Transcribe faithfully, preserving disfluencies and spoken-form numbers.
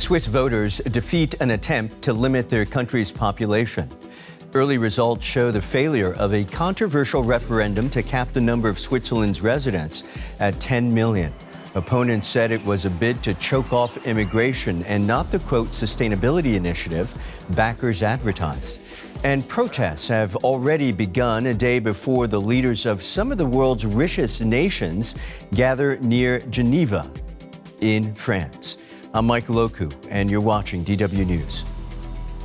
Swiss voters defeat an attempt to limit their country's population. Early results show the failure of a controversial referendum to cap the number of Switzerland's residents at ten million. Opponents said it was a bid to choke off immigration and not the, quote, sustainability initiative backers advertised. And protests have already begun a day before the leaders of some of the world's richest nations gather near Geneva in France. I'm Michael Oku, and you're watching D W News.